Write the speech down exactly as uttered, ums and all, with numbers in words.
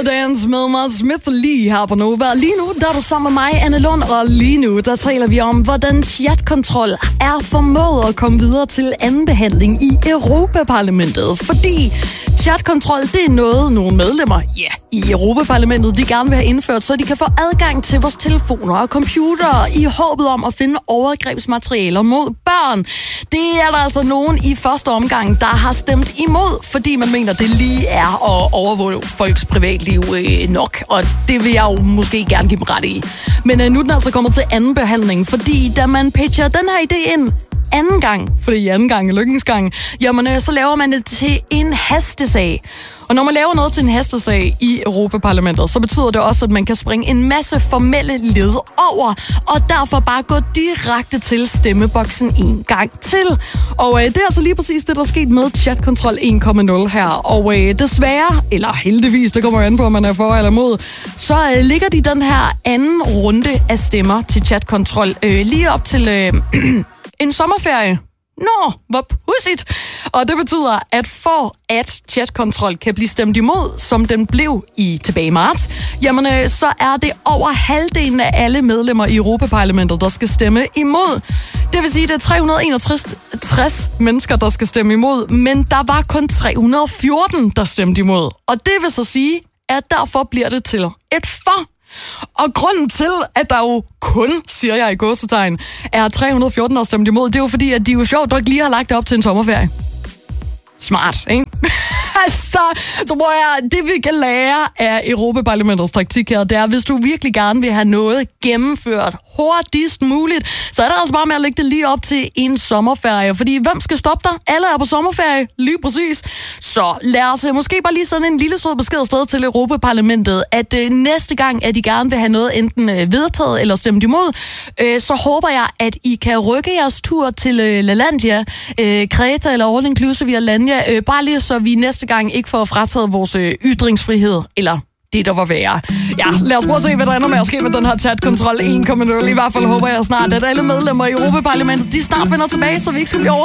Dance med Mads Smith lige her på Nova. Lige nu, der er du sammen med mig, Anne Lund, og lige nu, der taler vi om, hvordan chatkontrol er formået at komme videre til anden behandling i Europaparlamentet. Fordi chatkontrol, det er noget, nogle medlemmer ja, i Europaparlamentet, de gerne vil have indført, så de kan få adgang til vores telefoner og computere i håbet om at finde overgrebsmaterialer mod børn. Det er der altså nogen i første omgang, der har stemt imod, fordi man mener, det lige er at overvåge folks privatliv øh, nok, og det vil jeg jo måske gerne give dem ret i. Men øh, nu er den altså kommet til anden behandling, fordi da man pitcher den her idé ind anden gang, for det er anden gang i lykkens gang, jamen øh, så laver man det til en hastesag. Og når man laver noget til en hastesag i Europaparlamentet, så betyder det også, at man kan springe en masse formelle led over, og derfor bare gå direkte til stemmeboksen en gang til. Og øh, det er altså lige præcis det, der er sket med chatkontrol en komma nul her. Og øh, desværre, eller heldigvis, det kommer an på, om man er for eller imod, så øh, ligger de den her anden runde af stemmer til chatkontrol øh, lige op til øh, en sommerferie. Nå, hvor pudsigt. Og det betyder, at for at chatkontrol kan blive stemt imod, som den blev i tilbage i marts, jamen øh, så er det over halvdelen af alle medlemmer i Europaparlamentet, der skal stemme imod. Det vil sige, at det er tre hundrede og enogtres mennesker, der skal stemme imod, men der var kun tre hundrede og fjorten, der stemte imod. Og det vil så sige, at derfor bliver det til et for. Og grunden til, at der jo kun, siger jeg i gåsetegn, er tre hundrede og fjorten, der stemt imod, det er jo fordi, at de jo sjovt nok lige har lagt det op til en sommerferie. Smart, ikke? Altså, så tror jeg, det vi kan lære af Europaparlamentets taktik her, det er, hvis du virkelig gerne vil have noget gennemført hurtigst muligt, så er det altså bare med at lægge det lige op til en sommerferie. Fordi hvem skal stoppe dig? Alle er på sommerferie, lige præcis. Så lad os måske bare lige sådan en lille sød besked afsted til Europaparlamentet, at øh, næste gang, at de gerne vil have noget enten øh, vedtaget eller stemt imod, øh, så håber jeg, at I kan rykke jeres tur til øh, LaLandia, øh, Kreta eller All Inclusive i Alanya, øh, bare lige så vi næste gang ikke får frataget vores øh, ytringsfrihed, eller det, der var værre. Ja, lad os prøve at se, hvad der ender med at ske med den her chatkontrol en komma nul. I hvert fald håber jeg snart, at alle medlemmer i Europaparlamentet, de snart vender tilbage, så vi ikke skal blive over